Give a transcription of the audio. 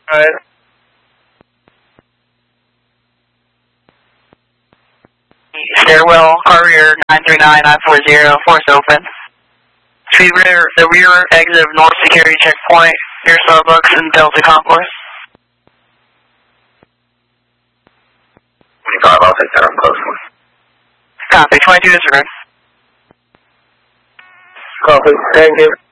Alright. Stairwell, car rear 939-940, force open. Speed rear, the rear exit of North Security Checkpoint, near Starbucks and Delta Concourse. 25, I'll take that on close one. Copy, 22 disregard. Copy, thank you.